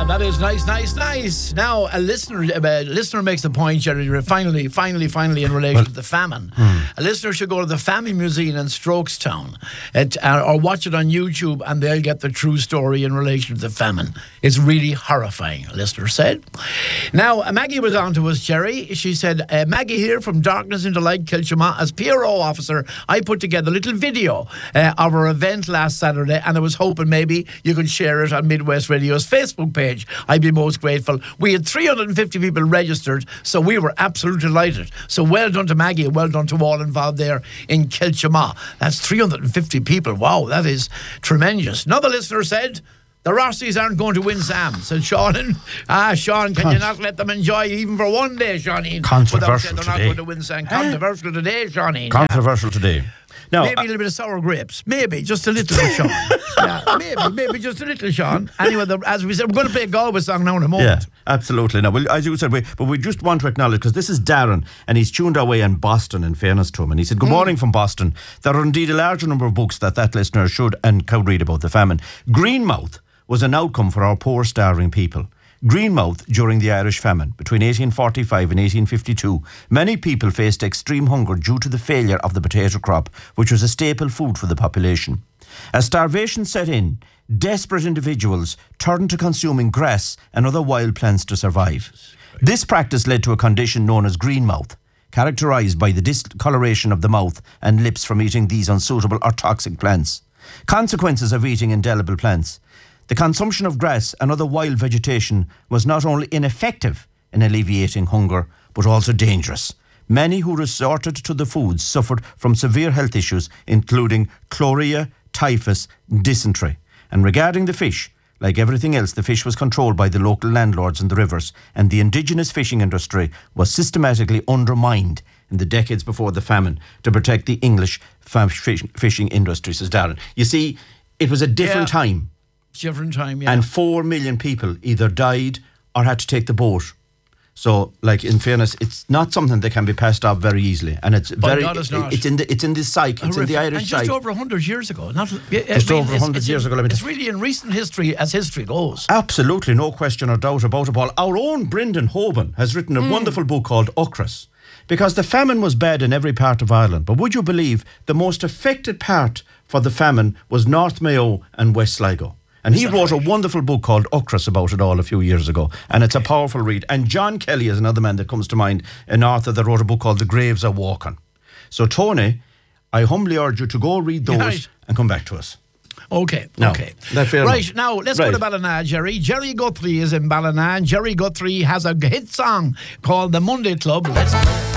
That is nice. Now, a listener makes the point, Jerry, finally, in relation to the famine. A listener should go to the Famine Museum in Strokestown or watch it on YouTube, and they'll get the true story in relation to the famine. It's really horrifying, a listener said. Now, Maggie was on to us, Jerry. She said, Maggie here from Darkness into Light, Kilchama. As PRO officer, I put together a little video of our event last Saturday, and I was hoping maybe you could share it on Midwest Radio's Facebook page. I'd be most grateful. We had 350 people registered, so we were absolutely delighted. So well done to Maggie, and well done to all involved there in Kilchama. That's 350 people. Wow, that is tremendous. Another listener said, the Rossies aren't going to win, Sam, said Sean. Sean, can you not let them enjoy even for one day, Seanine? Controversial they're today. Not going to win, Sam. Controversial today, Seanine. Controversial today. Now, maybe a little bit of sour grapes. Maybe, just a little, Sean. Yeah, maybe just a little, Sean. Anyway, as we said, we're going to play a Galway song now in a moment. Yeah, absolutely. Now, well, as you said, but we just want to acknowledge, because this is Darren, and he's tuned our way in Boston, in fairness to him. And he said, good morning from Boston. There are indeed a larger number of books that listener should and can read about the famine. Greenmouth was an outcome for our poor, starving people. Greenmouth, during the Irish famine, between 1845 and 1852, many people faced extreme hunger due to the failure of the potato crop, which was a staple food for the population. As starvation set in, desperate individuals turned to consuming grass and other wild plants to survive. This practice led to a condition known as greenmouth, characterised by the discoloration of the mouth and lips from eating these unsuitable or toxic plants. Consequences of eating indelible plants. The consumption of grass and other wild vegetation was not only ineffective in alleviating hunger, but also dangerous. Many who resorted to the foods suffered from severe health issues, including chlorella, typhus, dysentery. And regarding the fish, like everything else, the fish was controlled by the local landlords in the rivers, and the indigenous fishing industry was systematically undermined in the decades before the famine to protect the English fishing industry, says Darren. You see, it was a different time. Different time, yeah. And 4 million people either died or had to take the boat. So, like, in fairness, it's not something that can be passed off very easily, and it's it's in the psyche, it's in the Irish psyche. And just over 100 years ago, over 100 years ago. It's really in recent history, as history goes. Absolutely, no question or doubt about it, Paul. Our own Brendan Hoban has written a wonderful book called Uchras, because the famine was bad in every part of Ireland. But would you believe the most affected part for the famine was North Mayo and West Sligo? And he wrote a wonderful book called Uchras about it all a few years ago. And it's a powerful read. And John Kelly is another man that comes to mind, an author that wrote a book called The Graves Are Walking. So, Tony, I humbly urge you to go read those and come back to us. Okay. Right, now let's go to Ballina, Jerry. Jerry Guthrie is in Ballina, and Jerry Guthrie has a hit song called The Monday Club. Let's go.